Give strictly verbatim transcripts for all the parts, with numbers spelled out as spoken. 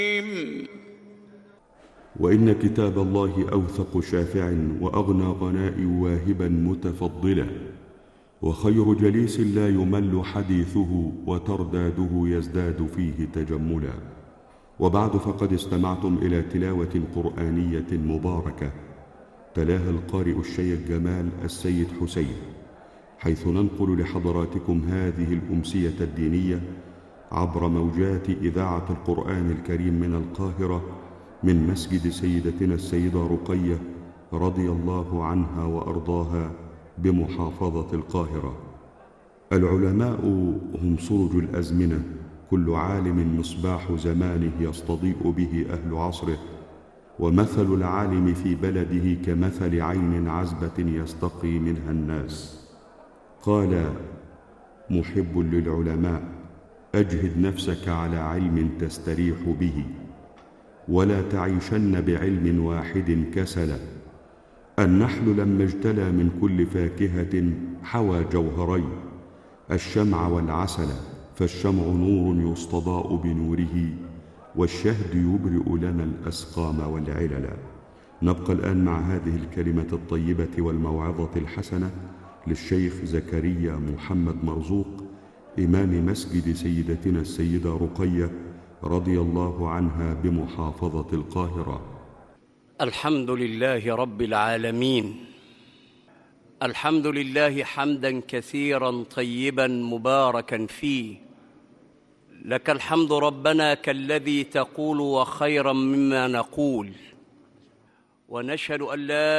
وإن كتاب الله أوثق شافع وأغنى غناء واهبا متفضلا، وخير جليس لا يمل حديثه وترداده يزداد فيه تجملا. وبعد، فقد استمعتم إلى تلاوة قرآنية مباركة تلاها القارئ الشيخ جمال السيد حسين، حيث ننقل لحضراتكم هذه الأمسية الدينية عبر موجات إذاعة القرآن الكريم من القاهرة، من مسجد سيدتنا السيدة رقية رضي الله عنها وأرضاها بمحافظة القاهرة. العلماء هم سرج الأزمنة، كل عالم مصباح زمانه يستضيء به أهل عصره، ومثل العالم في بلده كمثل عين عذبة يستقي منها الناس. قال محب للعلماء: أجهد نفسك على علم تستريح به، ولا تعيشن بعلم واحد كسلا. النحل لما اجتلى من كل فاكهة حوى جوهرين، الشمع والعسل، فالشمع نور يستضاء بنوره، والشهد يبرئ لنا الأسقام والعلل. نبقى الآن مع هذه الكلمة الطيبة والموعظة الحسنة للشيخ زكريا محمد مرزوق، إمام مسجد سيدتنا السيدة رقية رضي الله عنها بمحافظة القاهرة. الحمد لله رب العالمين، الحمد لله حمداً كثيراً طيباً مباركاً فيه. لك الحمد ربنا كالذي تقول وخيراً مما نقول، ونشهد أن لا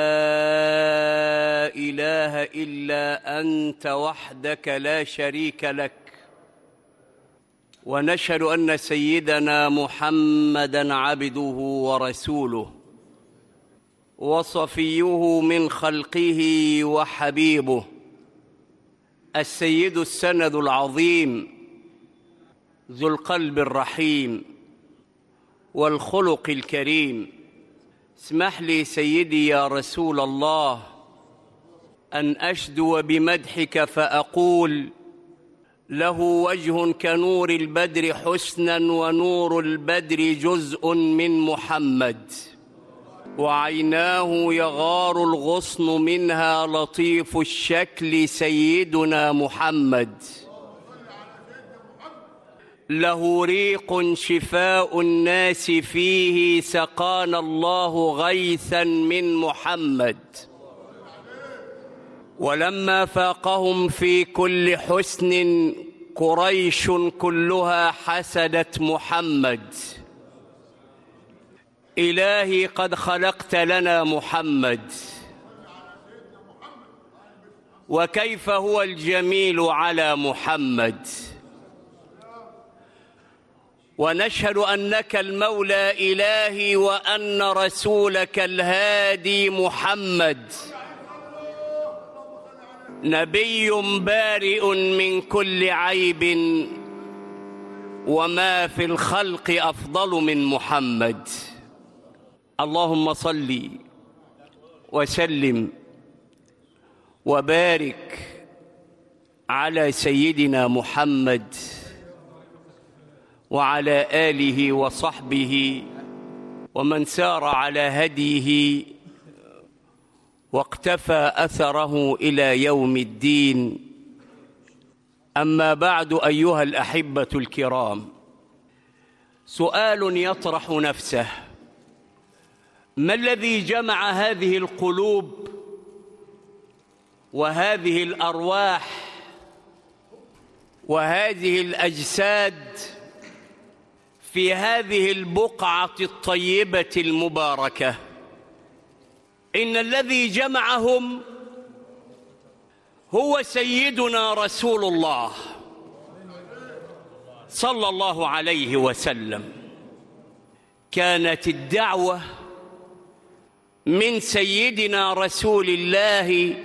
إله إلا أنت وحدك لا شريك لك، ونشهد أن سيدنا محمداً عبده ورسوله وصفيه من خلقه وحبيبه، السيد السند العظيم ذو القلب الرحيم والخلق الكريم. اسمح لي سيدي يا رسول الله أن أشدو بمدحك فأقول: له وجه كنور البدر حسناً، ونور البدر جزء من محمد، وعيناه يغار الغصن منها لطيف الشكل سيدنا محمد. له ريق شفاء الناس فيه، سقانا الله غيثاً من محمد. ولما فاقهم في كل حسن قريش كلها حسدت محمد. إلهي قد خلقت لنا محمد، وكيف هو الجميل على محمد. ونشهد أنك المولى إلهي، وأن رسولك الهادي محمد نبي بارئ من كل عيب، وما في الخلق أفضل من محمد. اللهم صل وسلم وبارك على سيدنا محمد وعلى آله وصحبه ومن سار على هديه واقتفى أثره إلى يوم الدين. أما بعد، أيها الأحبة الكرام، سؤال يطرح نفسه: ما الذي جمع هذه القلوب وهذه الأرواح وهذه الأجساد في هذه البقعة الطيبة المباركة؟ إن الذي جمعهم هو سيدنا رسول الله صلى الله عليه وسلم. كانت الدعوة من سيدنا رسول الله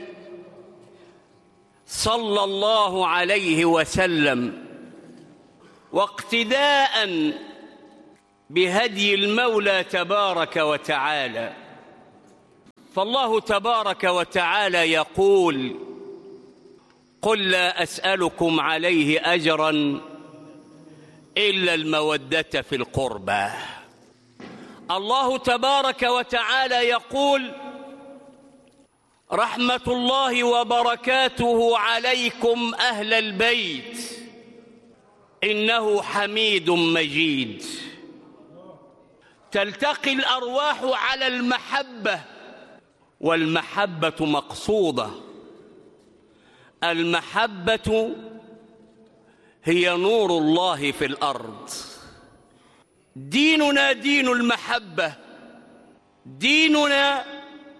صلى الله عليه وسلم، واقتداء بهدي المولى تبارك وتعالى. فالله تبارك وتعالى يقول: قل لا أسألكم عليه أجرا إلا المودة في القربى. الله تبارك وتعالى يقول: رحمة الله وبركاته عليكم أهل البيت إنه حميد مجيد. تلتقي الأرواح على المحبة، والمحبة مقصودة. المحبة هي نور الله في الأرض. ديننا دين المحبة، ديننا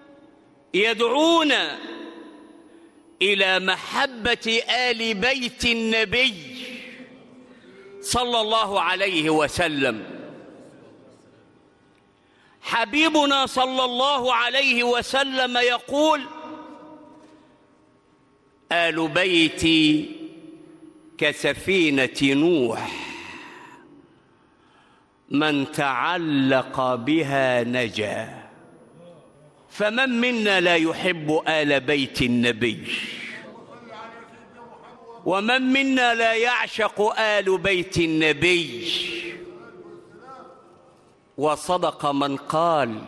يدعونا إلى محبة آل بيت النبي صلى الله عليه وسلم. حبيبنا صلى الله عليه وسلم يقول: آل بيتي كسفينة نوح، من تعلق بها نجا. فمن منا لا يحب آل بيت النبي؟ ومن منا لا يعشق آل بيت النبي؟ وصدق من قال: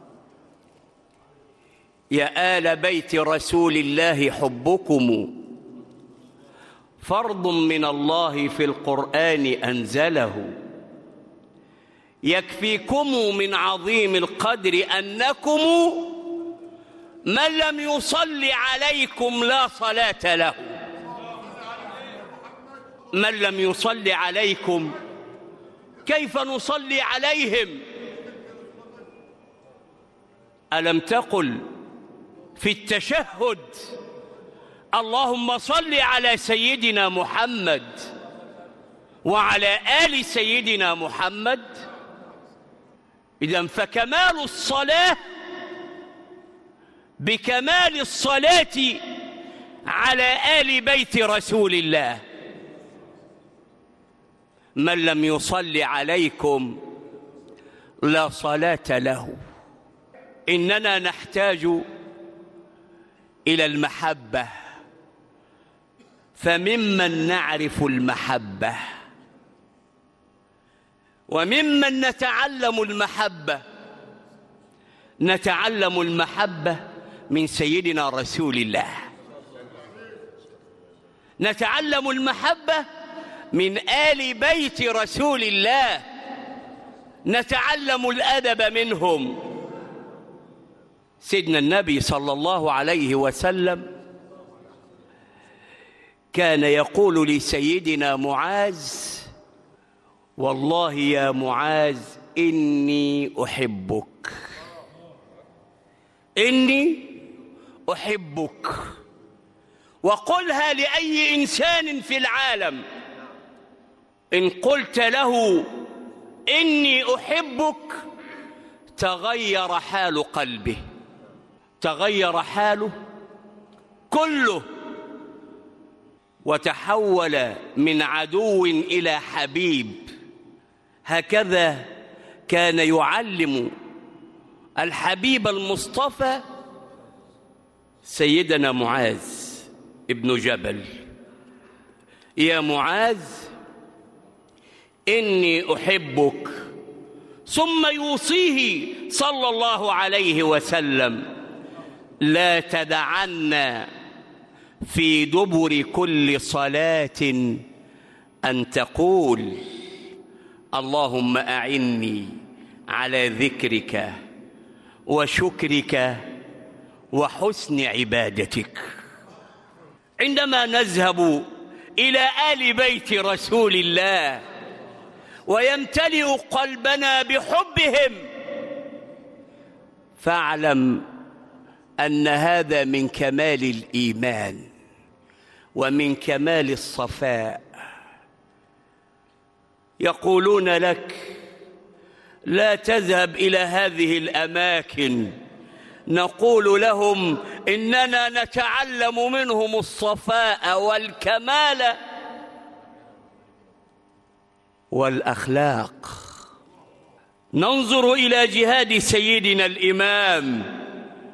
يا آل بيت رسول الله حبكم فرض من الله في القرآن أنزله، يكفيكم من عظيم القدر أنكم من لم يصل عليكم لا صلاة له. من لم يصل عليكم كيف نصلي عليهم؟ ألم تقل في التشهد: اللهم صل على سيدنا محمد وعلى آل سيدنا محمد؟ إذن فكمال الصلاة بكمال الصلاة على آل بيت رسول الله. من لم يصل عليكم لا صلاة له. إننا نحتاج إلى المحبة، فممن نعرف المحبة وممن نتعلم المحبة. نتعلم المحبة من سيدنا رسول الله، نتعلم المحبة من آل بيت رسول الله، نتعلم الأدب منهم. سيدنا النبي صلى الله عليه وسلم كان يقول لسيدنا معاذ: والله يا معاذ إني أحبك، إني أحبك. وقلها لأي إنسان في العالم، إن قلت له إني أحبك تغير حال قلبه، تغير حاله كله، وتحول من عدو إلى حبيب. هكذا كان يعلم الحبيب المصطفى سيدنا معاذ ابن جبل: يا معاذ إني أحبك. ثم يوصيه صلى الله عليه وسلم: لا تدعن في دبر كل صلاة أن تقول: اللهم أعني على ذكرك وشكرك وحسن عبادتك. عندما نذهب إلى آل بيت رسول الله ويمتلئ قلبنا بحبهم، فاعلم أن هذا من كمال الإيمان ومن كمال الصفاء. يقولون لك: لا تذهب إلى هذه الأماكن. نقول لهم: إننا نتعلم منهم الصفاء والكمال والأخلاق. ننظر إلى جهاد سيدنا الإمام